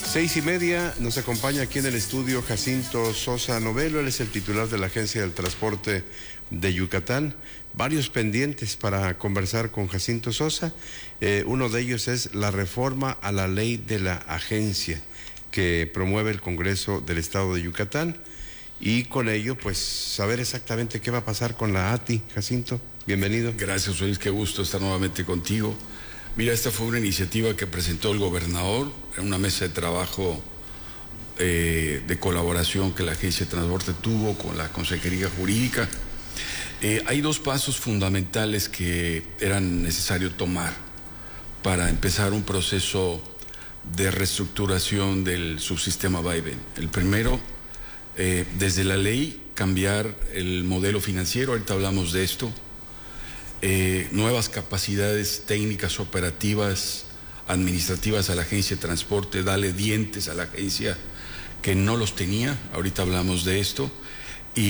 6:30, nos acompaña aquí en el estudio Jacinto Sosa Novelo. Él es el titular de la Agencia del Transporte de Yucatán. Varios pendientes para conversar con Jacinto Sosa. Uno de ellos es la reforma a la ley de la agencia que promueve el Congreso del Estado de Yucatán. Y con ello, pues, saber exactamente qué va a pasar con la ATI. Jacinto, bienvenido. Gracias, Luis, qué gusto estar nuevamente contigo. Mira, esta fue una iniciativa que presentó el gobernador en una mesa de trabajo de colaboración que la Agencia de Transporte tuvo con la Consejería Jurídica. Hay dos pasos fundamentales que eran necesario tomar para empezar un proceso de reestructuración del subsistema vaivén. El primero, desde la ley, cambiar el modelo financiero, ahorita hablamos de esto. Nuevas capacidades técnicas, operativas, administrativas a la Agencia de Transporte, darle dientes a la agencia que no los tenía, ahorita hablamos de esto, y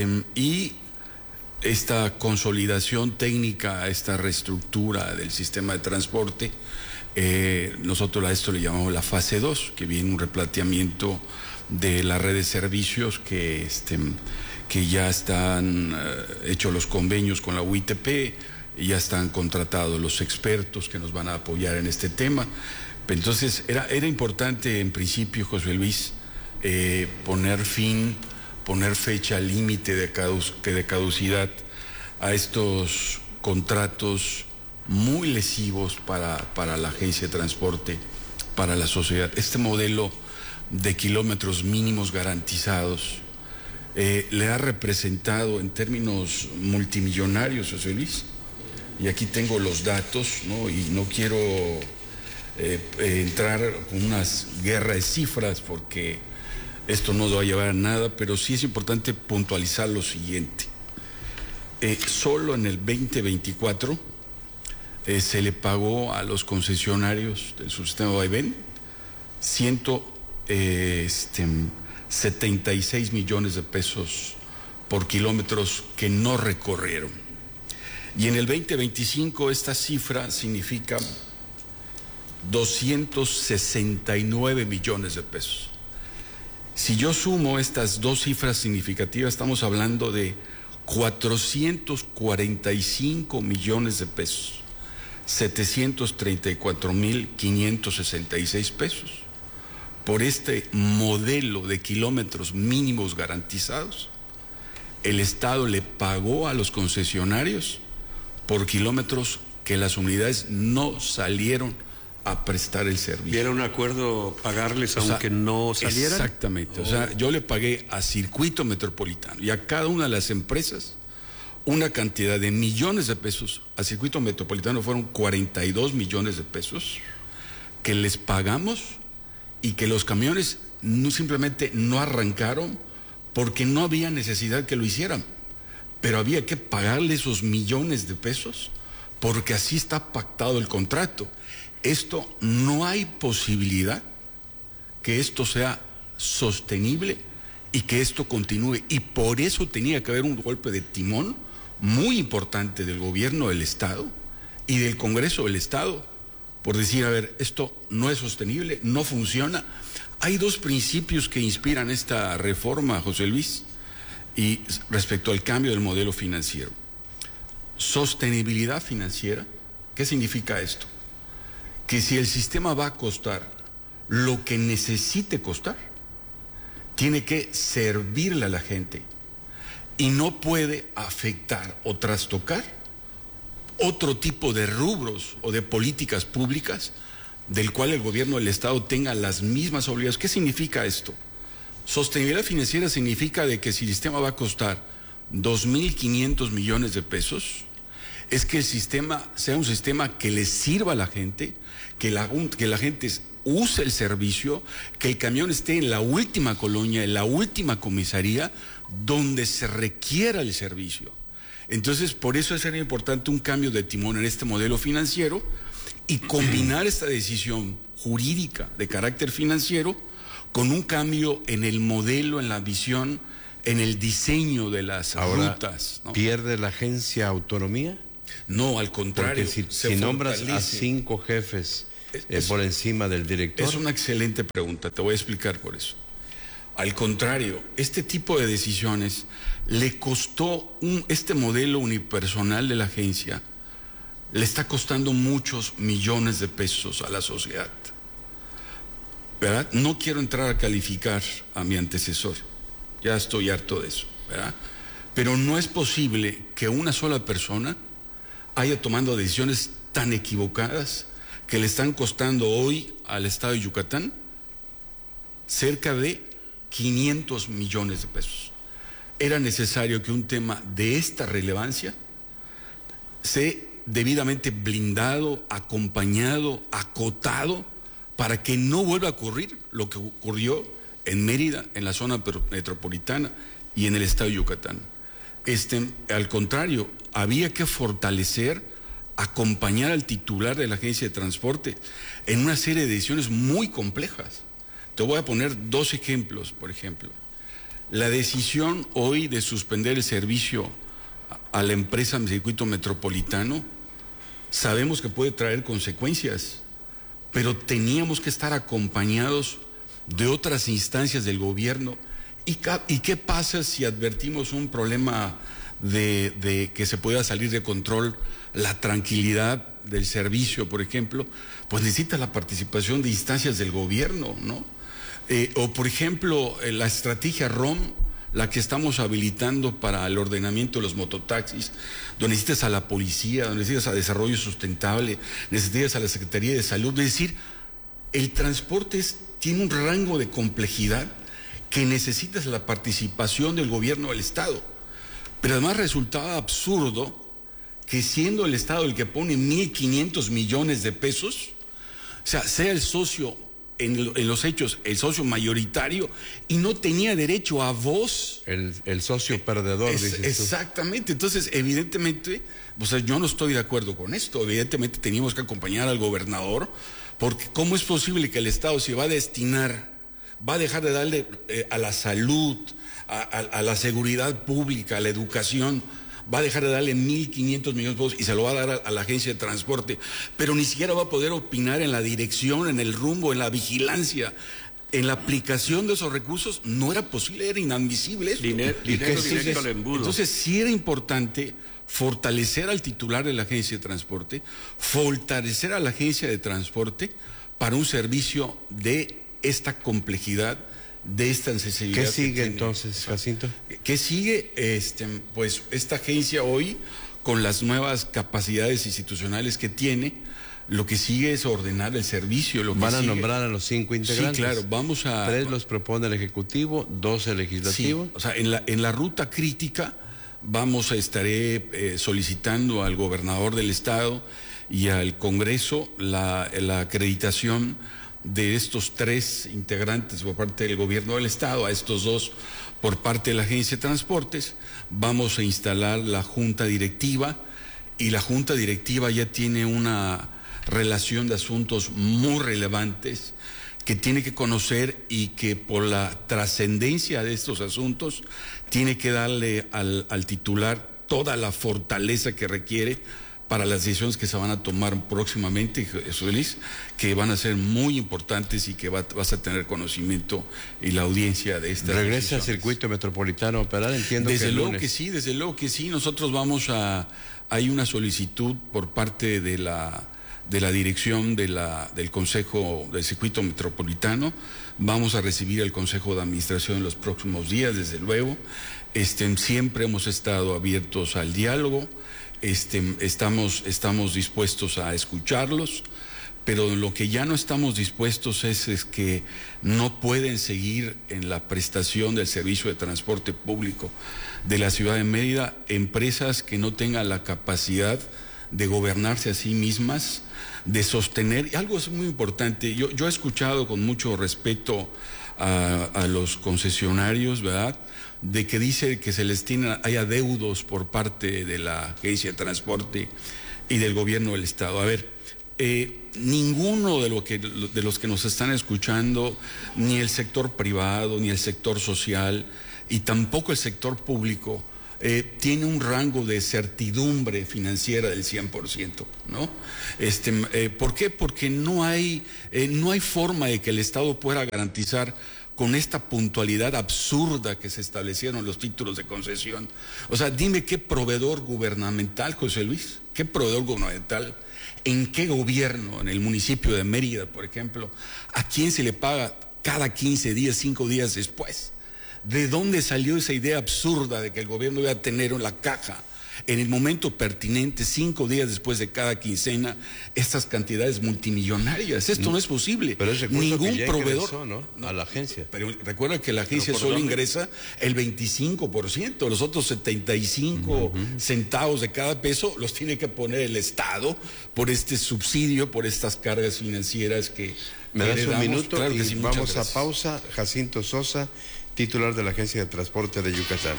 esta consolidación técnica, esta reestructura del sistema de transporte, nosotros a esto le llamamos la fase 2, que viene un replanteamiento de la red de servicios que ya están hechos los convenios con la UITP, ya están contratados los expertos que nos van a apoyar en este tema. Entonces era importante en principio, José Luis, poner fecha límite de caducidad a estos contratos muy lesivos para la Agencia de Transporte, para la sociedad. Este modelo de kilómetros mínimos garantizados le ha representado en términos multimillonarios, José Luis, y aquí tengo los datos, ¿no? Y no quiero entrar con unas guerras de cifras porque esto no va a llevar a nada, pero sí es importante puntualizar lo siguiente. Solo en el 2024 se le pagó a los concesionarios del subsistema vaivén 76 millones de pesos por kilómetros que no recorrieron. Y en el 2025 esta cifra significa 269 millones de pesos. Si yo sumo estas dos cifras significativas, estamos hablando de 445 millones de pesos, 734,566 pesos. Por este modelo de kilómetros mínimos garantizados, el Estado le pagó a los concesionarios por kilómetros que las unidades no salieron a prestar el servicio. ¿Y era un acuerdo pagarles aunque no salieran? Exactamente. O sea, yo le pagué a Circuito Metropolitano y a cada una de las empresas una cantidad de millones de pesos. A Circuito Metropolitano fueron 42 millones de pesos que les pagamos y que los camiones simplemente no arrancaron porque no había necesidad que lo hicieran, pero había que pagarle esos millones de pesos porque así está pactado el contrato. Esto no hay posibilidad que esto sea sostenible y que esto continúe, y por eso tenía que haber un golpe de timón muy importante del gobierno del Estado y del Congreso del Estado, por decir, a ver, esto no es sostenible, no funciona. Hay dos principios que inspiran esta reforma, José Luis, y respecto al cambio del modelo financiero. Sostenibilidad financiera. ¿Qué significa esto? Que si el sistema va a costar lo que necesite costar, tiene que servirle a la gente y no puede afectar o trastocar otro tipo de rubros o de políticas públicas del cual el gobierno del Estado tenga las mismas obligaciones. ¿Qué significa esto? Sostenibilidad financiera significa de que si el sistema va a costar 2,500 millones de pesos, es que el sistema sea un sistema que le sirva a la gente, que la gente use el servicio, que el camión esté en la última colonia, en la última comisaría, donde se requiera el servicio. Entonces, por eso es importante un cambio de timón en este modelo financiero y combinar esta decisión jurídica de carácter financiero con un cambio en el modelo, en la visión, en el diseño de las rutas, ¿no? ¿Pierde la agencia autonomía? No, al contrario. Porque si nombras a 5 jefes por encima del director? Es una excelente pregunta, te voy a explicar por eso. Al contrario, este tipo de decisiones le costó este modelo unipersonal de la agencia, le está costando muchos millones de pesos a la sociedad. ¿Verdad? No quiero entrar a calificar a mi antecesor, ya estoy harto de eso, ¿verdad? Pero no es posible que una sola persona haya tomado decisiones tan equivocadas que le están costando hoy al Estado de Yucatán cerca de 500 millones de pesos. Era necesario que un tema de esta relevancia sea debidamente blindado, acompañado, acotado, para que no vuelva a ocurrir lo que ocurrió en Mérida, en la zona metropolitana y en el Estado de Yucatán. Al contrario, había que fortalecer, acompañar al titular de la agencia de transporte en una serie de decisiones muy complejas. Te voy a poner 2 ejemplos, por ejemplo. La decisión hoy de suspender el servicio a la empresa Circuito Metropolitano, sabemos que puede traer consecuencias, pero teníamos que estar acompañados de otras instancias del gobierno. ¿Y qué pasa si advertimos un problema de que se pueda salir de control la tranquilidad del servicio, por ejemplo? Pues necesita la participación de instancias del gobierno, ¿no? O por ejemplo, la estrategia ROM, la que estamos habilitando para el ordenamiento de los mototaxis, donde necesitas a la policía, donde necesitas a desarrollo sustentable, necesitas a la Secretaría de Salud. Es decir, el transporte tiene un rango de complejidad que necesitas la participación del gobierno del Estado. Pero además resultaba absurdo que, siendo el Estado el que pone 1.500 millones de pesos, o sea el socio en los hechos, el socio mayoritario, y no tenía derecho a voz. El socio perdedor, dices tú. Exactamente. Entonces, evidentemente, o sea, yo no estoy de acuerdo con esto. Evidentemente teníamos que acompañar al gobernador, porque ¿cómo es posible que el Estado se va a destinar, va a dejar de darle a la salud, a la seguridad pública, a la educación, va a dejar de darle 1.500 millones de pesos y se lo va a dar a la agencia de transporte, pero ni siquiera va a poder opinar en la dirección, en el rumbo, en la vigilancia, en la aplicación de esos recursos? No era posible, era inadmisible eso. Dinero directo al embudo. Entonces sí era importante fortalecer al titular de la agencia de transporte, fortalecer a la agencia de transporte para un servicio de esta complejidad, de esta necesidad. ¿Qué sigue entonces, Jacinto? ¿Qué sigue? Pues esta agencia hoy, con las nuevas capacidades institucionales que tiene, lo que sigue es ordenar el servicio. ¿Van a nombrar a los 5 integrantes? Sí, claro, vamos a... 3 los propone el Ejecutivo, 2 el Legislativo. Sí, o sea, en la ruta crítica estaré solicitando al gobernador del Estado y al Congreso la acreditación de estos 3 integrantes por parte del gobierno del Estado, a estos 2 por parte de la Agencia de Transportes. Vamos a instalar la junta directiva, y la junta directiva ya tiene una relación de asuntos muy relevantes que tiene que conocer, y que por la trascendencia de estos asuntos tiene que darle al titular toda la fortaleza que requiere para las decisiones que se van a tomar próximamente, Jesús Luis, que van a ser muy importantes y que vas a tener conocimiento y la audiencia de estas ¿Regresa al circuito metropolitano a operar? Entiendo desde que luego que sí, desde luego que sí. Nosotros hay una solicitud por parte de la dirección del Consejo del Circuito Metropolitano. Vamos a recibir el Consejo de Administración en los próximos días, desde luego. Siempre hemos estado abiertos al diálogo. Estamos dispuestos a escucharlos, pero lo que ya no estamos dispuestos es que no pueden seguir en la prestación del servicio de transporte público de la ciudad de Mérida empresas que no tengan la capacidad de gobernarse a sí mismas, de sostener. Y algo es muy importante, yo he escuchado con mucho respeto a los concesionarios, ¿verdad?, de que dice que se les hay adeudos por parte de la agencia de transporte y del gobierno del Estado. A ver, ninguno de los que nos están escuchando, ni el sector privado, ni el sector social, y tampoco el sector público, tiene un rango de certidumbre financiera del 100%, ¿no? ¿Por qué? Porque no hay forma de que el Estado pueda garantizar con esta puntualidad absurda que se establecieron los títulos de concesión. O sea, dime qué proveedor gubernamental, José Luis, qué proveedor gubernamental, en qué gobierno, en el municipio de Mérida, por ejemplo, a quién se le paga cada 15 días, 5 días después. ¿De dónde salió esa idea absurda de que el gobierno iba a tener en la caja, en el momento pertinente, 5 días después de cada quincena, estas cantidades multimillonarias? Esto no es posible. Pero es recurso ningún que ya proveedor ingresó, ¿no? A la agencia. Pero recuerda que la agencia solo ingresa el 25%, los otros 75 centavos de cada peso los tiene que poner el Estado por este subsidio, por estas cargas financieras que me das un minuto. Claro que y sí, vamos a pausa. Jacinto Sosa, titular de la Agencia de Transporte de Yucatán.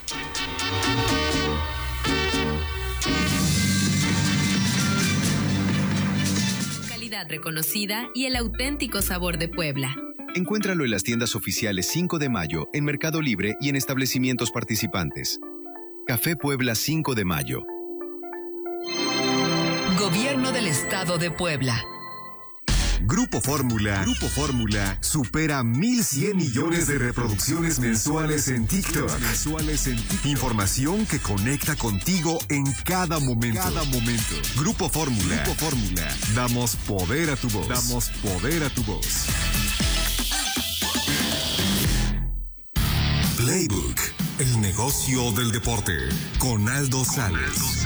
Calidad reconocida y el auténtico sabor de Puebla. Encuéntralo en las tiendas oficiales 5 de Mayo, en Mercado Libre y en establecimientos participantes. Café Puebla 5 de Mayo. Gobierno del Estado de Puebla. Grupo Fórmula supera 1,100 millones de reproducciones mensuales en TikTok. Información que conecta contigo en cada momento. Grupo Fórmula. Damos poder a tu voz. Playbook, el negocio del deporte, con Aldo Sales.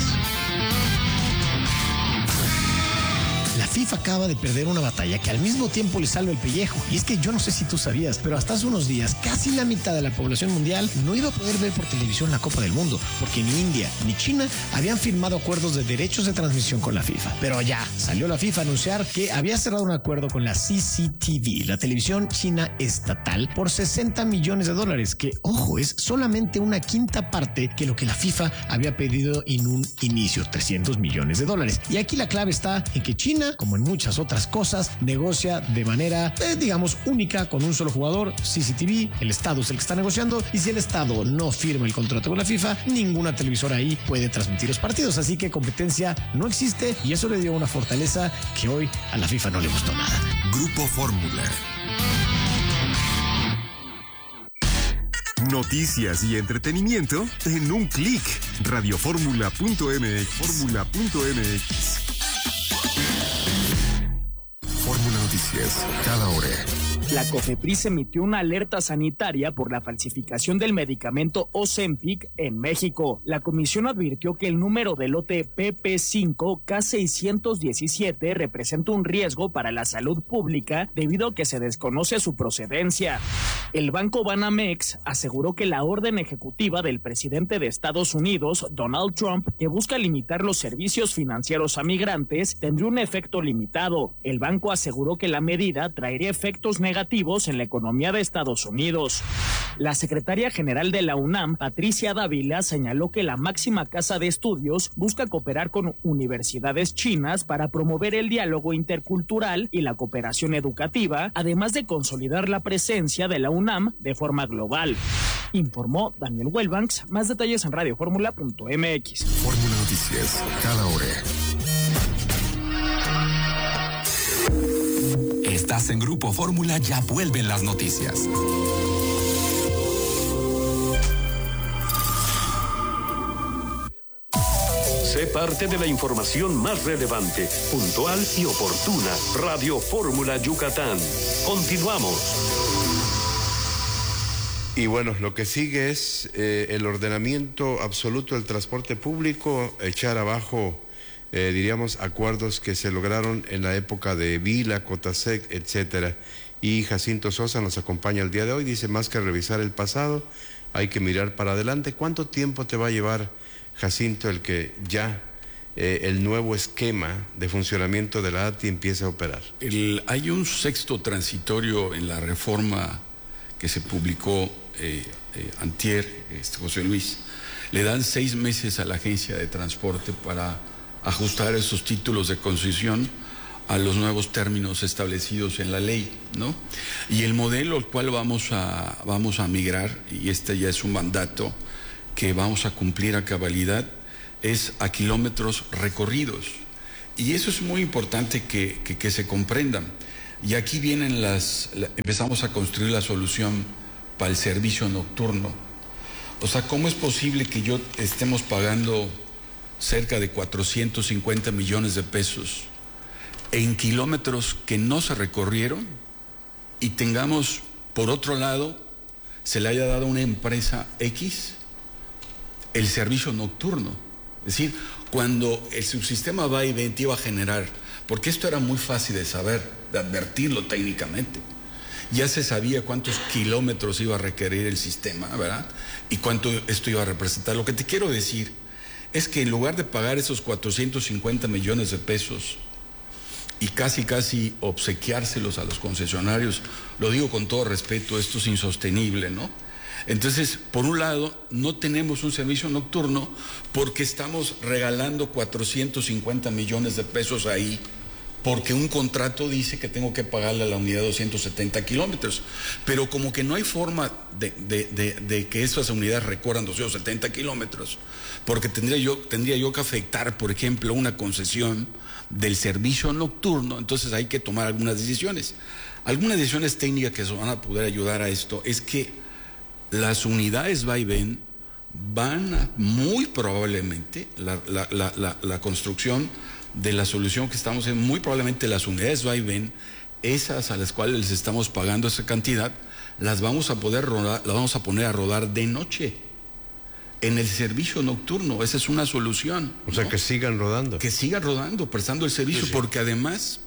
La FIFA acaba de perder una batalla que al mismo tiempo le salva el pellejo. Y es que yo no sé si tú sabías, pero hasta hace unos días casi la mitad de la población mundial no iba a poder ver por televisión la Copa del Mundo, porque ni India ni China habían firmado acuerdos de derechos de transmisión con la FIFA. Pero ya salió la FIFA a anunciar que había cerrado un acuerdo con la CCTV, la televisión china estatal, por $60 millones, que, ojo, es solamente una quinta parte que lo que la FIFA había pedido en un inicio, $300 millones. Y aquí la clave está en que China, como en muchas otras cosas, negocia de manera, digamos, única con un solo jugador, CCTV. El Estado es el que está negociando, y si el Estado no firma el contrato con la FIFA, ninguna televisora ahí puede transmitir los partidos. Así que competencia no existe, y eso le dio una fortaleza que hoy a la FIFA no le gustó nada. Grupo Fórmula. Noticias y entretenimiento en un clic. Radioformula.mx. Fórmula Noticias, cada hora. La COFEPRIS emitió una alerta sanitaria por la falsificación del medicamento Ozempic en México. La comisión advirtió que el número del lote PP5 K617 representa un riesgo para la salud pública debido a que se desconoce su procedencia. El banco Banamex aseguró que la orden ejecutiva del presidente de Estados Unidos, Donald Trump, que busca limitar los servicios financieros a migrantes, tendría un efecto limitado. El banco aseguró que la medida traería efectos negativos en la economía de Estados Unidos. La secretaria general de la UNAM, Patricia Dávila, señaló que la máxima casa de estudios busca cooperar con universidades chinas para promover el diálogo intercultural y la cooperación educativa, además de consolidar la presencia de la UNAM de forma global. Informó Daniel Wellbanks. Más detalles en radioformula.mx. Fórmula Noticias, cada hora. Estás en Grupo Fórmula, ya vuelven las noticias. Sé parte de la información más relevante, puntual y oportuna. Radio Fórmula Yucatán. Continuamos. Y bueno, lo que sigue es el ordenamiento absoluto del transporte público, echar abajo, diríamos, acuerdos que se lograron en la época de Vila, Cotasec, etcétera. Y Jacinto Sosa nos acompaña el día de hoy, dice, más que revisar el pasado, hay que mirar para adelante. ¿Cuánto tiempo te va a llevar, Jacinto, el que ya el nuevo esquema de funcionamiento de la ATI empiece a operar? Hay un sexto transitorio en la reforma que se publicó antier, José Luis. Le dan 6 meses a la agencia de transporte para ajustar esos títulos de concesión a los nuevos términos establecidos en la ley, ¿no? Y el modelo al cual vamos a migrar, y este ya es un mandato que vamos a cumplir a cabalidad es a kilómetros recorridos. Y eso es muy importante que se comprendan. Y aquí vienen empezamos a construir la solución para el servicio nocturno. O sea, ¿cómo es posible que estemos pagando cerca de 450 millones de pesos en kilómetros que no se recorrieron y tengamos, por otro lado, se le haya dado a una empresa X el servicio nocturno? Es decir, cuando el subsistema va y ven te iba a generar, porque esto era muy fácil de saber, de advertirlo técnicamente. Ya se sabía cuántos kilómetros iba a requerir el sistema, ¿verdad? Y cuánto esto iba a representar. Lo que te quiero decir es que en lugar de pagar esos 450 millones de pesos y casi obsequiárselos a los concesionarios, lo digo con todo respeto, esto es insostenible, ¿no? Entonces, por un lado, no tenemos un servicio nocturno porque estamos regalando 450 millones de pesos ahí, porque un contrato dice que tengo que pagarle a la unidad 270 kilómetros, pero como que no hay forma de que esas unidades recorran 270 kilómetros, porque tendría yo que afectar, por ejemplo, una concesión del servicio nocturno. Entonces hay que tomar algunas decisiones. Algunas decisiones técnicas que van a poder ayudar a esto es que las unidades vaivén van a, muy probablemente, la construcción de la solución que estamos en, muy probablemente las unidades vaivén, esas a las cuales les estamos pagando esa cantidad, las vamos a poder rodar, las vamos a poner a rodar de noche en el servicio nocturno. Esa es una solución. O sea, que sigan rodando. Que sigan rodando, prestando el servicio, sí. porque además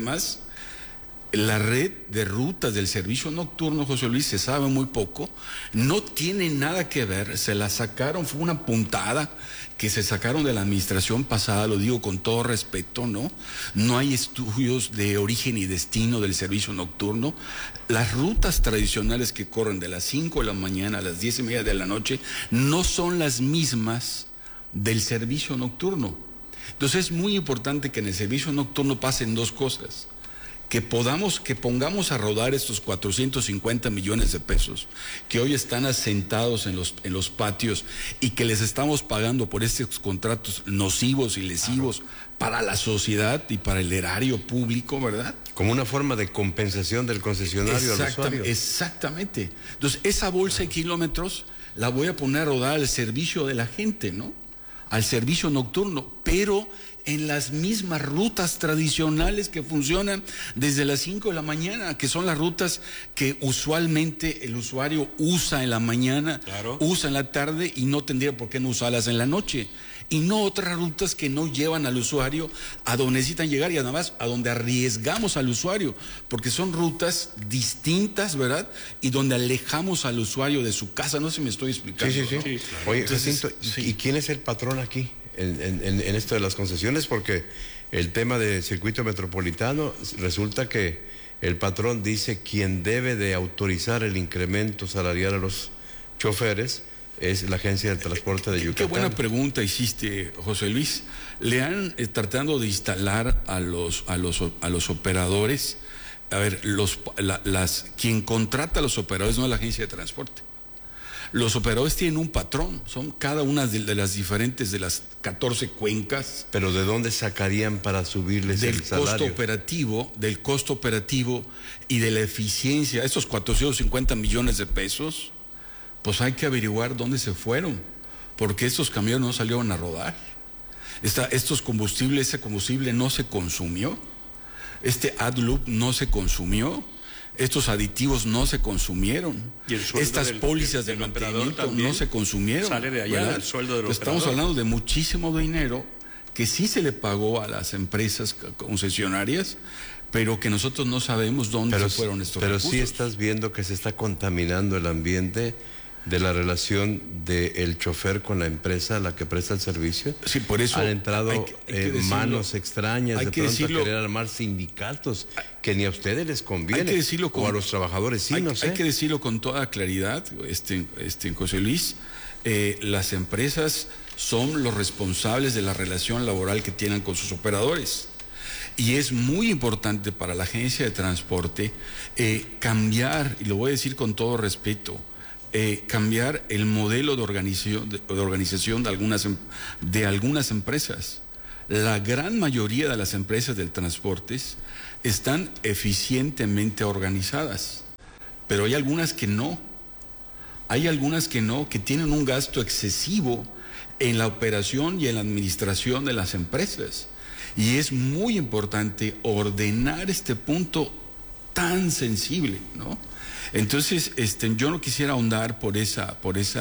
la red de rutas del servicio nocturno, José Luis, se sabe muy poco, no tiene nada que ver, se la sacaron, fue una puntada que se sacaron de la administración pasada, lo digo con todo respeto, ¿no? No hay estudios de origen y destino del servicio nocturno. Las rutas tradicionales que corren de las 5 de la mañana a las 10:30 de la noche no son las mismas del servicio nocturno. Entonces es muy importante que en el servicio nocturno pasen dos cosas: que pongamos a rodar estos 450 millones de pesos que hoy están asentados en los patios y que les estamos pagando por estos contratos nocivos y lesivos para la sociedad y para el erario público, ¿verdad? Como una forma de compensación del concesionario al usuario. Exactamente. Entonces, esa bolsa de kilómetros la voy a poner a rodar al servicio de la gente, ¿no? Al servicio nocturno, pero en las mismas rutas tradicionales que funcionan desde las 5 de la mañana, que son las rutas que usualmente el usuario usa en la mañana, usa en la tarde y no tendría por qué no usarlas en la noche. Y no otras rutas que no llevan al usuario a donde necesitan llegar y además a donde arriesgamos al usuario, porque son rutas distintas, ¿verdad? Y donde alejamos al usuario de su casa. No sé si me estoy explicando. Sí. Claro. Oye, entonces, Jacinto, ¿y quién es el patrón aquí en esto de las concesiones? Porque el tema del circuito metropolitano, resulta que el patrón dice quien debe de autorizar el incremento salarial a los choferes es la Agencia del Transporte de Yucatán. Qué buena pregunta hiciste, José Luis. Le han tratando de instalar a los operadores, a ver, quien contrata a los operadores no es la Agencia de Transporte. Los operadores tienen un patrón, son cada una de las diferentes de las 14 cuencas. ¿Pero de dónde sacarían para subirles el salario? Del costo operativo y de la eficiencia, estos 450 millones de pesos, pues hay que averiguar dónde se fueron, porque estos camiones no salieron a rodar. Ese combustible no se consumió, este AdLoop no se consumió, estos aditivos no se consumieron, estas pólizas de mantenimiento no se consumieron. Sale de allá, ¿verdad? El sueldo del operador. Estamos hablando de muchísimo dinero que sí se le pagó a las empresas concesionarias, pero que nosotros no sabemos dónde se fueron estos recursos. Pero sí estás viendo que se está contaminando el ambiente de la relación del chofer con la empresa a la que presta el servicio. Sí, por eso han entrado hay que manos extrañas de pronto a querer armar sindicatos que ni a ustedes les conviene, o a los trabajadores sí, no sé. Hay que decirlo con toda claridad, José Luis, las empresas son los responsables de la relación laboral que tienen con sus operadores. Y es muy importante para la Agencia de Transporte cambiar, y lo voy a decir con todo respeto, cambiar el modelo de organización de algunas empresas. La gran mayoría de las empresas del transporte están eficientemente organizadas, pero hay algunas que no. Hay algunas que no, que tienen un gasto excesivo en la operación y en la administración de las empresas. Y es muy importante ordenar este punto tan sensible, ¿no? Entonces, yo no quisiera ahondar por esa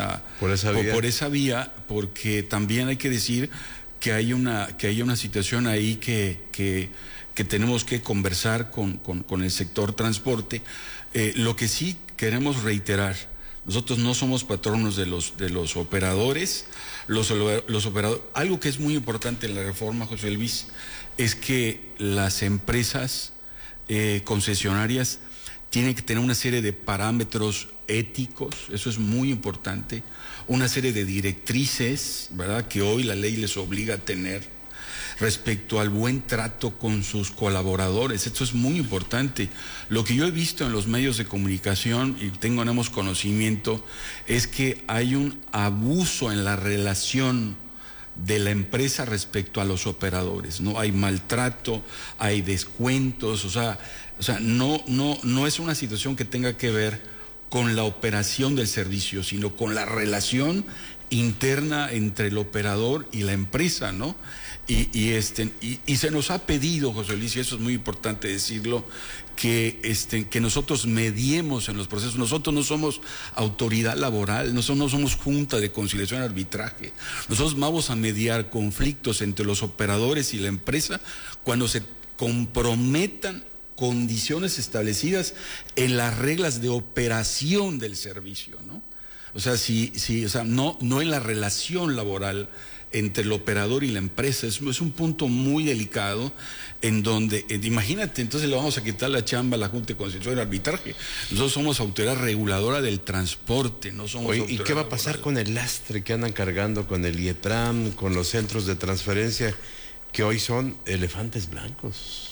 vía, porque también hay que decir que hay una situación ahí que tenemos que conversar con el sector transporte. Lo que sí queremos reiterar: nosotros no somos patronos de los operadores. Los operadores, algo que es muy importante en la reforma, José Luis, es que las empresas concesionarias tienen que tener una serie de parámetros éticos, eso es muy importante, una serie de directrices, ¿verdad?, que hoy la ley les obliga a tener respecto al buen trato con sus colaboradores. Esto es muy importante. Lo que yo he visto en los medios de comunicación, y tenemos conocimiento, es que hay un abuso en la relación de la empresa respecto a los operadores, ¿no? Hay maltrato, hay descuentos, o sea, no es una situación que tenga que ver con la operación del servicio, sino con la relación interna entre el operador y la empresa, ¿no? Y se nos ha pedido, José Luis, y eso es muy importante decirlo, que nosotros mediemos en los procesos. Nosotros no somos autoridad laboral, nosotros no somos junta de conciliación y arbitraje. Nosotros vamos a mediar conflictos entre los operadores y la empresa cuando se comprometan condiciones establecidas en las reglas de operación del servicio, ¿no? O sea, no en la relación laboral entre el operador y la empresa. Es un punto muy delicado en donde, imagínate, entonces le vamos a quitar la chamba a la Junta de Conciliación y Arbitraje. Nosotros somos autoridad reguladora del transporte, no somos autoridad. ¿Y qué va a pasar con el lastre que andan cargando con el IETRAM, con los centros de transferencia, que hoy son elefantes blancos?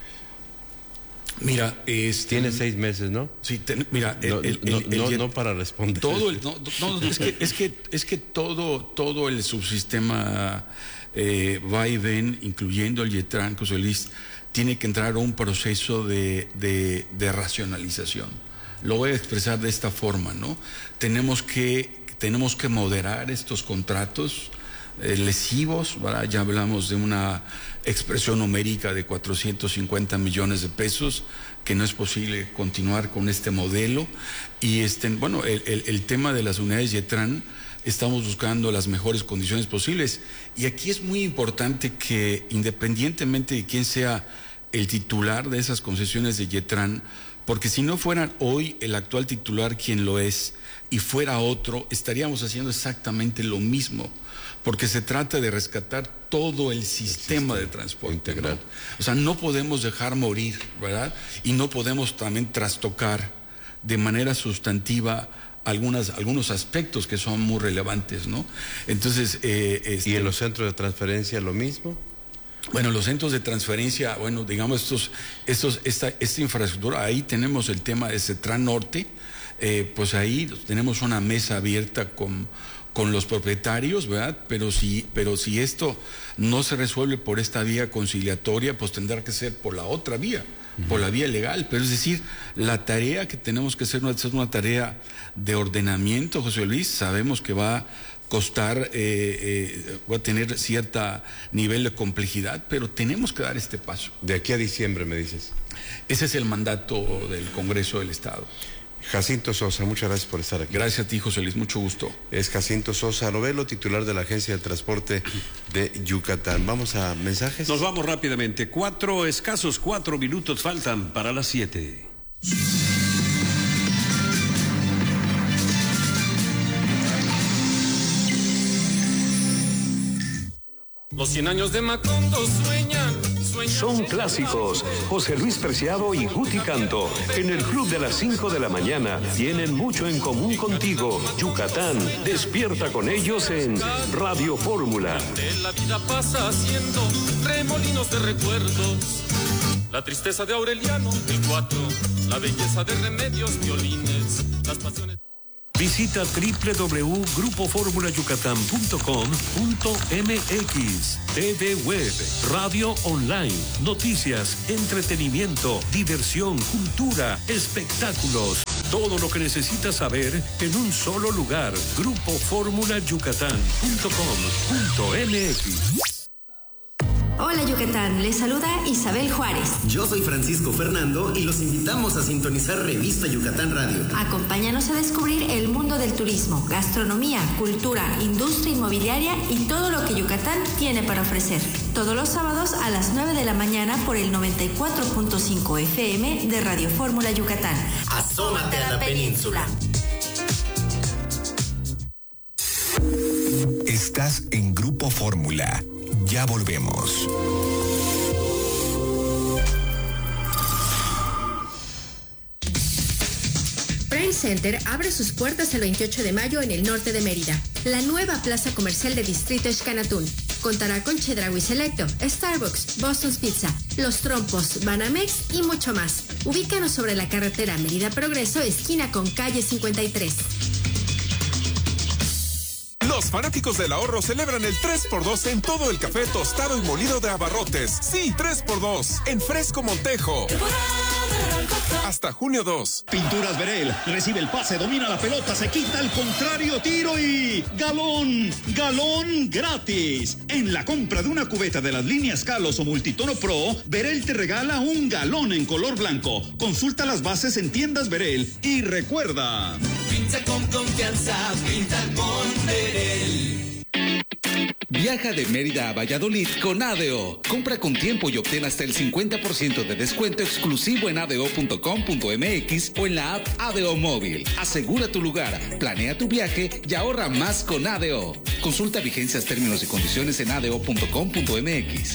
Mira, tiene 6 meses, ¿no? Sí, mira, no para responder. Es que todo el subsistema va y ven, incluyendo el IETRAN, José Luis, tiene que entrar a un proceso de racionalización. Lo voy a expresar de esta forma, ¿no? Tenemos que moderar estos contratos lesivos, ¿verdad? Ya hablamos de una expresión numérica de 450 millones de pesos, que no es posible continuar con este modelo. Y el tema de las unidades YETRAN, estamos buscando las mejores condiciones posibles. Y aquí es muy importante que, independientemente de quién sea el titular de esas concesiones de YETRAN, porque si no fueran hoy el actual titular quien lo es y fuera otro, estaríamos haciendo exactamente lo mismo, porque se trata de rescatar todo el sistema de transporte integral, ¿no? O sea, no podemos dejar morir, ¿verdad? Y no podemos también trastocar de manera sustantiva algunos aspectos que son muy relevantes, ¿no? Entonces, ¿y en los centros de transferencia lo mismo? Bueno, los centros de transferencia, digamos, esta infraestructura, ahí tenemos el tema de CETRAN Norte, pues ahí tenemos una mesa abierta con los propietarios, ¿verdad? Pero si esto no se resuelve por esta vía conciliatoria, pues tendrá que ser por la otra vía, por la vía legal. Pero es decir, la tarea que tenemos que hacer es una tarea de ordenamiento, José Luis. Sabemos que va a costar, va a tener cierto nivel de complejidad, pero tenemos que dar este paso. De aquí a diciembre, me dices. Ese es el mandato del Congreso del Estado. Jacinto Sosa, muchas gracias por estar aquí. Gracias a ti, José Luis, mucho gusto. Es Jacinto Sosa Novelo, titular de la Agencia de Transporte de Yucatán. ¿Vamos a mensajes? Nos vamos rápidamente. 4 minutos faltan para las 7. Los 100 años de Macondo sueñan. Son clásicos. José Luis Preciado y Guti Canto, en el Club de las 5 de la mañana, tienen mucho en común contigo. Yucatán, despierta con ellos en Radio Fórmula. La vida pasa haciendo remolinos de recuerdos. La tristeza de Aureliano, el 4, la belleza de Remedios, violines, las pasiones. Visita www.grupoformulayucatán.com.mx. TV Web, radio online, noticias, entretenimiento, diversión, cultura, espectáculos. Todo lo que necesitas saber en un solo lugar. Grupoformulayucatán.com.mx. Hola Yucatán, les saluda Isabel Juárez. Yo soy Francisco Fernando y los invitamos a sintonizar Revista Yucatán Radio. Acompáñanos a descubrir el mundo del turismo, gastronomía, cultura, industria inmobiliaria y todo lo que Yucatán tiene para ofrecer. Todos los sábados a las 9 de la mañana por el 94.5 FM de Radio Fórmula Yucatán. Asómate a la península. Estás en Grupo Fórmula. Ya volvemos. Prime Center abre sus puertas el 28 de mayo en el norte de Mérida. La nueva plaza comercial de Distrito Xcanatún contará con Chedraui Selecto, Starbucks, Boston's Pizza, Los Trompos, Banamex y mucho más. Ubícanos sobre la carretera Mérida Progreso, esquina con calle 53. Los fanáticos del ahorro celebran el 3x2 en todo el café tostado y molido de Abarrotes. Sí, 3x2 en Fresco Montejo. Hasta junio 2. Pinturas Verel. Recibe el pase, domina la pelota, se quita el contrario, tiro y galón gratis. En la compra de una cubeta de las líneas Kalos o Multitono Pro, Verel te regala un galón en color blanco. Consulta las bases en tiendas Verel y recuerda: pinta con confianza, pinta con Verel. Viaja de Mérida a Valladolid con ADO. Compra con tiempo y obtén hasta el 50% de descuento exclusivo en ado.com.mx o en la app ADO Móvil. Asegura tu lugar, planea tu viaje y ahorra más con ADO. Consulta vigencias, términos y condiciones en ado.com.mx.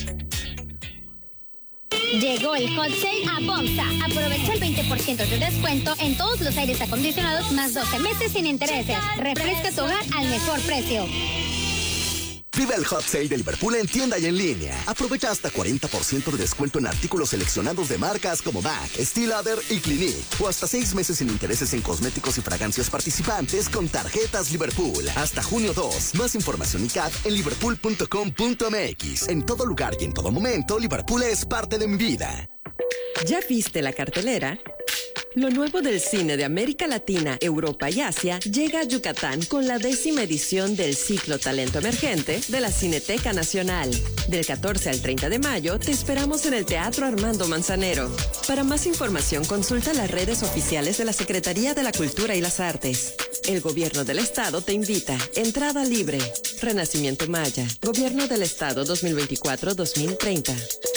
Llegó el hot sale a Bomsa. Aprovecha el 20% de descuento en todos los aires acondicionados más 12 meses sin intereses. Refresca tu hogar al mejor precio. Vive el hot sale de Liverpool en tienda y en línea. Aprovecha hasta 40% de descuento en artículos seleccionados de marcas como MAC, Steel Lauder y Clinique. O hasta 6 meses sin intereses en cosméticos y fragancias participantes con tarjetas Liverpool. Hasta junio 2. Más información y CAF en liverpool.com.mx. En todo lugar y en todo momento, Liverpool es parte de mi vida. ¿Ya viste la cartelera? Lo nuevo del cine de América Latina, Europa y Asia llega a Yucatán con la 10ª edición del ciclo Talento Emergente de la Cineteca Nacional. Del 14 al 30 de mayo te esperamos en el Teatro Armando Manzanero. Para más información consulta las redes oficiales de la Secretaría de la Cultura y las Artes. El Gobierno del Estado te invita. Entrada libre. Renacimiento Maya. Gobierno del Estado 2024-2030.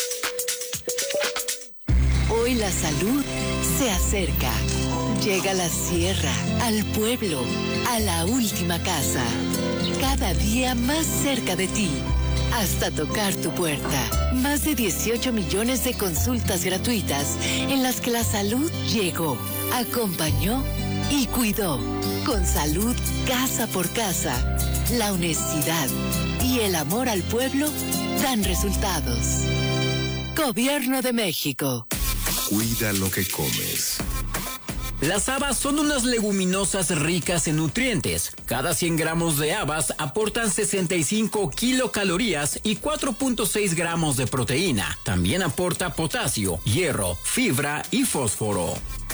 Hoy la salud se acerca. Llega a la sierra, al pueblo, a la última casa. Cada día más cerca de ti, hasta tocar tu puerta. Más de 18 millones de consultas gratuitas en las que la salud llegó, acompañó y cuidó. Con salud casa por casa, la honestidad y el amor al pueblo dan resultados. Gobierno de México. Cuida lo que comes. Las habas son unas leguminosas ricas en nutrientes. Cada 100 gramos de habas aportan 65 kilocalorías y 4.6 gramos de proteína. También aporta potasio, hierro, fibra y fósforo.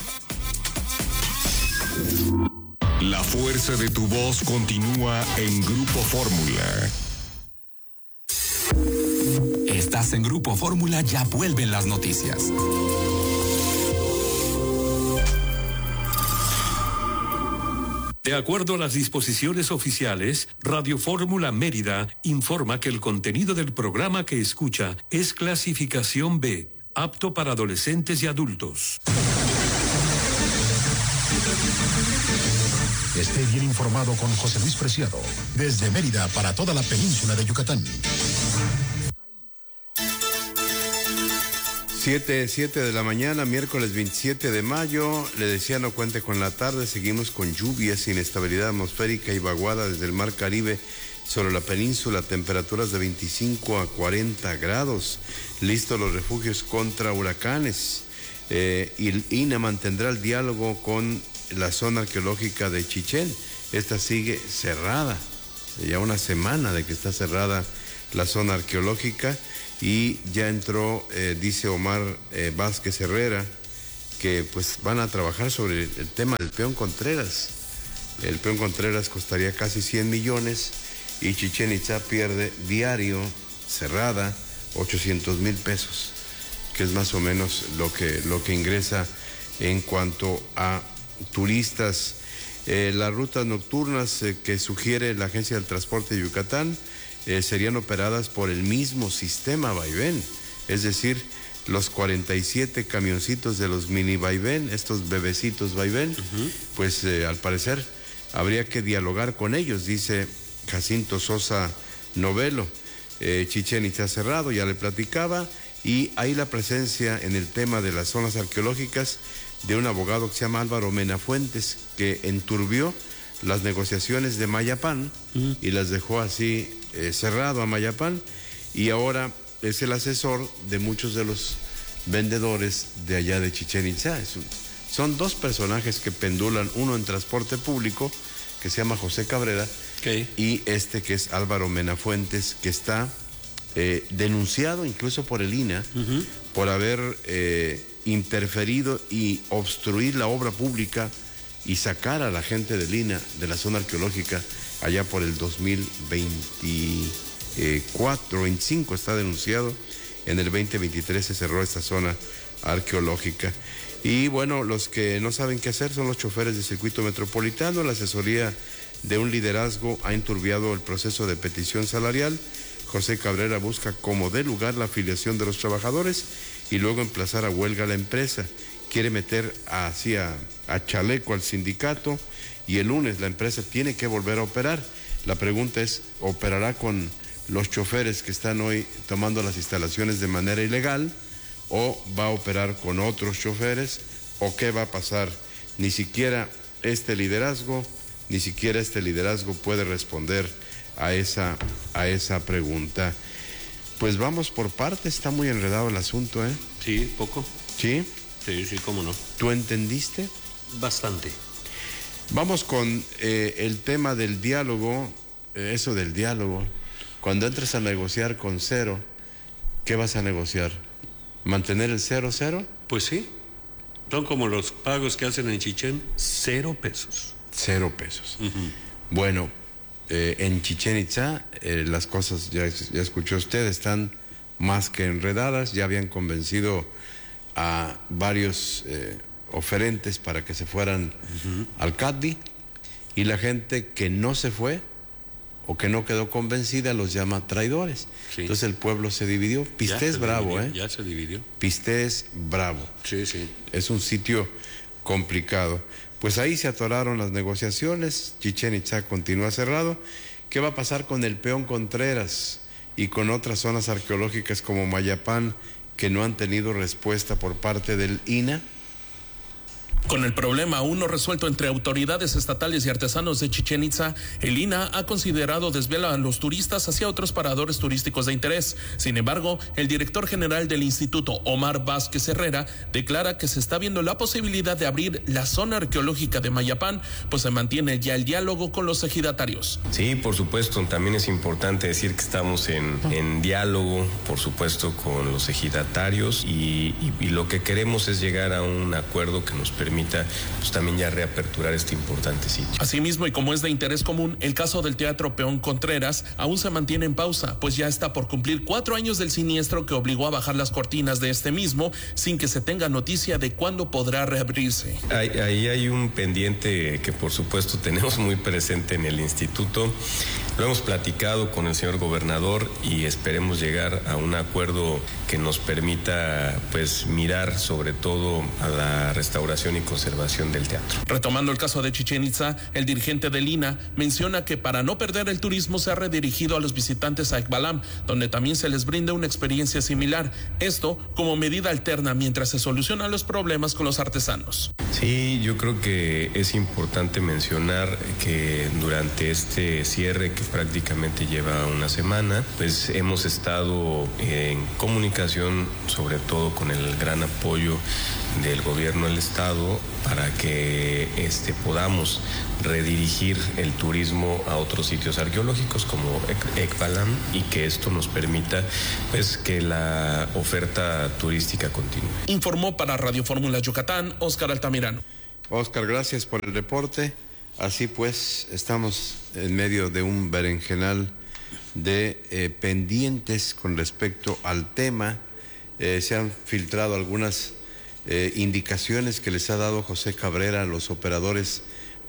La fuerza de tu voz continúa en Grupo Fórmula. Estás en Grupo Fórmula, ya vuelven las noticias. De acuerdo a las disposiciones oficiales, Radio Fórmula Mérida informa que el contenido del programa que escucha es clasificación B, apto para adolescentes y adultos. Esté bien informado con José Luis Preciado, desde Mérida para toda la península de Yucatán. 7 de la mañana, miércoles 27 de mayo. Le decía, no cuente con la tarde. Seguimos con lluvias, inestabilidad atmosférica y vaguada desde el Mar Caribe sobre la península. Temperaturas de 25 a 40 grados. Listos los refugios contra huracanes. Y INA mantendrá el diálogo con la zona arqueológica de Chichén. Esta sigue cerrada, ya una semana de que está cerrada la zona arqueológica, y ya entró, dice Omar Vázquez Herrera, que pues van a trabajar sobre el tema del Peón Contreras. El Peón Contreras costaría casi 100 millones y Chichén Itzá pierde diario, cerrada, 800,000 pesos, que es más o menos lo que ingresa en cuanto a turistas. Las rutas nocturnas que sugiere la Agencia del Transporte de Yucatán serían operadas por el mismo sistema vaivén, es decir, los 47 camioncitos de los mini vaivén, estos bebecitos vaivén, pues al parecer habría que dialogar con ellos, dice Jacinto Sosa Novelo. Chichén Itzá cerrado, ya le platicaba, y hay la presencia en el tema de las zonas arqueológicas de un abogado que se llama Álvaro Mena Fuentes, que enturbió las negociaciones de Mayapán y las dejó así cerrado a Mayapán, y ahora es el asesor de muchos de los vendedores de allá de Chichén Itzá. Son dos personajes que pendulan, uno en transporte público, que se llama José Cabrera, y este que es Álvaro Mena Fuentes, que está denunciado incluso por el INAH por haber interferido y obstruir la obra pública y sacar a la gente del INAH de la zona arqueológica allá por el 2024, 25 está denunciado. En el 2023 se cerró esta zona arqueológica. Y bueno, los que no saben qué hacer son los choferes del circuito metropolitano. La asesoría de un liderazgo ha enturbiado el proceso de petición salarial. José Cabrera busca como dé lugar la afiliación de los trabajadores y luego emplazar a huelga a la empresa. Quiere meter así a chaleco al sindicato, y el lunes la empresa tiene que volver a operar. La pregunta es, ¿operará con los choferes que están hoy tomando las instalaciones de manera ilegal, o va a operar con otros choferes, o qué va a pasar? Ni siquiera este liderazgo puede responder a esa pregunta. Pues vamos por partes, está muy enredado el asunto, ¿eh? Sí, poco. ¿Sí? Sí, cómo no. ¿Tú entendiste? Bastante. Vamos con el tema del diálogo, eso del diálogo. Cuando entres a negociar con cero, ¿qué vas a negociar? ¿Mantener el 0-0? Pues sí. Son como los pagos que hacen en Chichén, 0 pesos. 0 pesos. Bueno, en Chichén Itzá las cosas, ya escuchó usted, están más que enredadas. Ya habían convencido a varios oferentes para que se fueran al CADI, y la gente que no se fue o que no quedó convencida los llama traidores. Sí. Entonces el pueblo se dividió. Pisté es bravo, Ya se dividió. Pisté es bravo. Sí. Es un sitio complicado. Pues ahí se atoraron las negociaciones. Chichén Itzá continúa cerrado. ¿Qué va a pasar con el Peón Contreras y con otras zonas arqueológicas como Mayapán, que no han tenido respuesta por parte del INAH? Con el problema aún no resuelto entre autoridades estatales y artesanos de Chichén Itzá, el INAH ha considerado desviar a los turistas hacia otros paradores turísticos de interés. Sin embargo, el director general del instituto, Omar Vázquez Herrera, declara que se está viendo la posibilidad de abrir la zona arqueológica de Mayapán, pues se mantiene ya el diálogo con los ejidatarios. Sí, por supuesto, también es importante decir que estamos en diálogo, por supuesto, con los ejidatarios, y lo que queremos es llegar a un acuerdo que nos permita pues también ya reaperturar este importante sitio. Asimismo, y como es de interés común, el caso del Teatro Peón Contreras aún se mantiene en pausa, pues ya está por cumplir 4 años del siniestro que obligó a bajar las cortinas de este mismo, sin que se tenga noticia de cuándo podrá reabrirse. Ahí hay un pendiente que por supuesto tenemos muy presente en el instituto. Lo hemos platicado con el señor gobernador y esperemos llegar a un acuerdo que nos permita pues mirar sobre todo a la restauración y conservación del teatro. Retomando el caso de Chichén Itzá, el dirigente del INAH menciona que para no perder el turismo se ha redirigido a los visitantes a Ekbalam, donde también se les brinda una experiencia similar. Esto como medida alterna mientras se solucionan los problemas con los artesanos. Sí, yo creo que es importante mencionar que durante este cierre que prácticamente lleva una semana, pues hemos estado en comunicación sobre todo con el gran apoyo del gobierno del estado para que podamos redirigir el turismo a otros sitios arqueológicos como Ekbalam, y que esto nos permita pues que la oferta turística continúe. Informó para Radio Fórmula Yucatán, Óscar Altamirano. Óscar, gracias por el reporte. Así pues, estamos en medio de un berenjenal de pendientes con respecto al tema. Se han filtrado algunas indicaciones que les ha dado José Cabrera a los operadores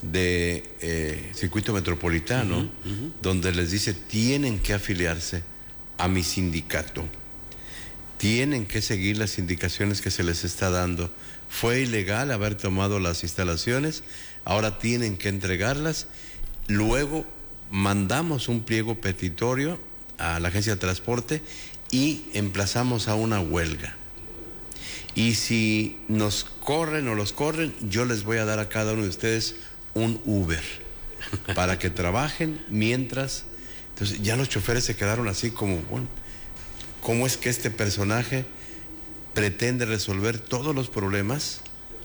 de circuito metropolitano, donde les dice: tienen que afiliarse a mi sindicato, tienen que seguir las indicaciones que se les está dando. Fue ilegal haber tomado las instalaciones, ahora tienen que entregarlas. Luego mandamos un pliego petitorio a la agencia de transporte y emplazamos a una huelga. Y si nos corren o los corren, yo les voy a dar a cada uno de ustedes un Uber para que trabajen mientras. Entonces ya los choferes se quedaron así como, bueno, ¿cómo es que este personaje pretende resolver todos los problemas?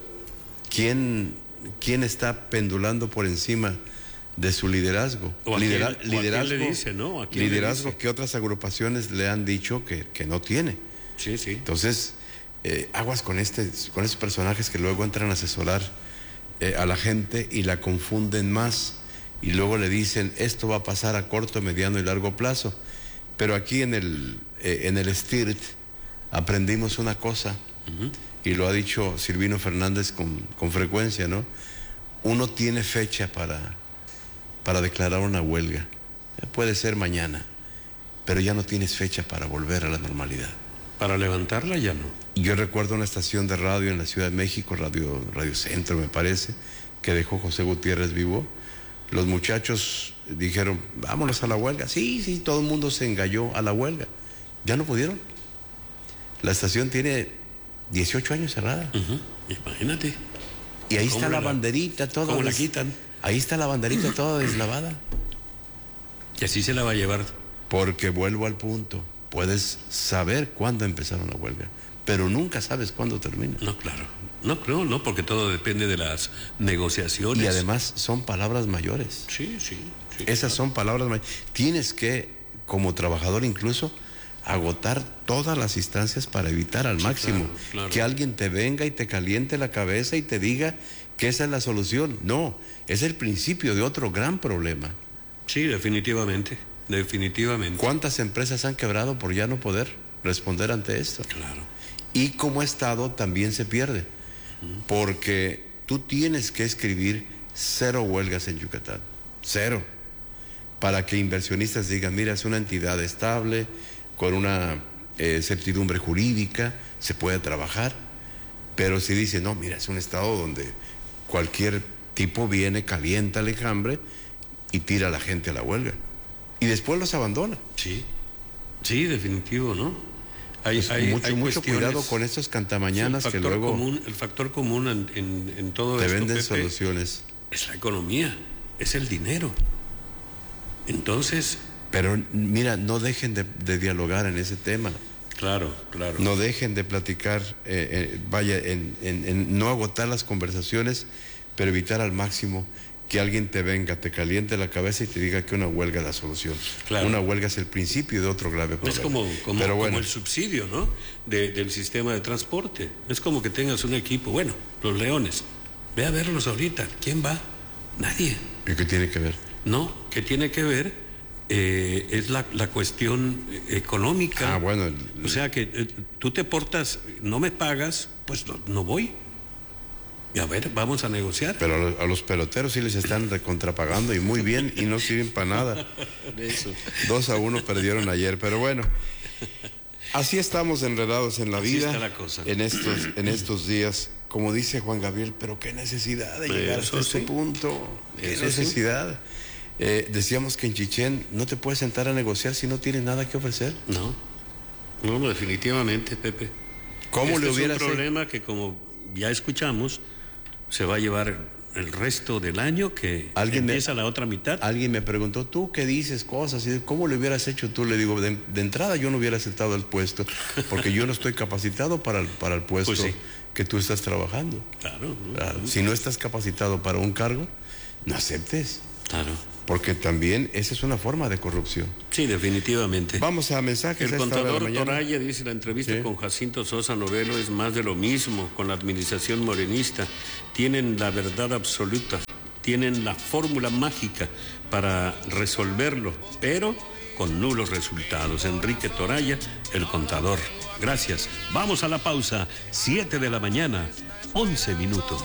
¿Quién está pendulando por encima de su liderazgo? Liderazgo le dice, ¿no? Liderazgo que otras agrupaciones le han dicho que no tiene. Sí, sí. Entonces, aguas con estos personajes que luego entran a asesorar a la gente y la confunden más, y luego le dicen: esto va a pasar a corto, mediano y largo plazo. Pero aquí en el STIRT aprendimos una cosa, y lo ha dicho Silvino Fernández con frecuencia, ¿no? Uno tiene fecha para declarar una huelga. Puede ser mañana, pero ya no tienes fecha para volver a la normalidad. Para levantarla ya no. Yo recuerdo una estación de radio en la Ciudad de México, Radio Centro me parece, que dejó José Gutiérrez vivo. Los muchachos dijeron: vámonos a la huelga. Sí, todo el mundo se engalló a la huelga. Ya no pudieron. La estación tiene 18 años cerrada. Imagínate. Y ahí está la banderita toda. ¿Cómo la quitan? Ahí está la banderita toda deslavada. Y así se la va a llevar. Porque vuelvo al punto. Puedes saber cuándo empezaron la huelga, pero nunca sabes cuándo termina. No, claro. No, porque todo depende de las negociaciones. Y además son palabras mayores. Sí. Esas son palabras mayores. Tienes que, como trabajador incluso, agotar todas las instancias para evitar al máximo claro. Que alguien te venga y te caliente la cabeza y te diga que esa es la solución. No, es el principio de otro gran problema. Sí, definitivamente. ¿Cuántas empresas han quebrado por ya no poder responder ante esto? Claro. Y como Estado también se pierde, porque tú tienes que escribir 0 huelgas en Yucatán, 0, para que inversionistas digan: mira, es una entidad estable, con una certidumbre jurídica, se puede trabajar. Pero si dicen: no, mira, es un estado donde cualquier tipo viene, calienta el enjambre y tira a la gente a la huelga. Y después los abandona. Sí, definitivo, ¿no? Hay mucho cuidado con estos cantamañanas que luego... el factor común en todo esto, te venden Pepe, soluciones. Es la economía, es el dinero. Entonces... Pero mira, no dejen de dialogar en ese tema. Claro. No dejen de platicar, en no agotar las conversaciones, pero evitar al máximo que alguien te venga, te caliente la cabeza y te diga que una huelga es la solución. Claro. Una huelga es el principio de otro grave problema. Es como el subsidio, ¿no? del sistema de transporte. Es como que tengas un equipo, los Leones. Ve a verlos ahorita. ¿Quién va? Nadie. ¿Y qué tiene que ver? No, ¿qué tiene que ver? Es la cuestión económica. O sea que tú te portas, no me pagas, pues no voy. Y a ver, vamos a negociar. Pero a los peloteros sí les están recontrapagando y muy bien, y no sirven para nada. Eso. 2-1 perdieron ayer, pero bueno. Así estamos enredados en la vida. Así está la cosa. En estos días, como dice Juan Gabriel, pero qué necesidad de llegar hasta este punto. Qué necesidad. Decíamos que en Chichén no te puedes sentar a negociar si no tienes nada que ofrecer. No, definitivamente, Pepe. ¿Cómo le hubiera sido? Es un problema que, como ya escuchamos, se va a llevar el resto del año que empieza la otra mitad. Alguien me preguntó, ¿tú qué dices cosas? Y ¿cómo lo hubieras hecho tú? Le digo, de entrada yo no hubiera aceptado el puesto, porque yo no estoy capacitado para el puesto que tú estás trabajando. Claro. Si no estás capacitado para un cargo, no aceptes. Claro. Porque también esa es una forma de corrupción. Sí, definitivamente. Vamos a mensajes. El contador Toraya dice, la entrevista con Jacinto Sosa Novelo es más de lo mismo con la administración morenista. Tienen la verdad absoluta, tienen la fórmula mágica para resolverlo, pero con nulos resultados. Enrique Toraya, el contador. Gracias. Vamos a la pausa. 7 de la mañana, 11 minutos.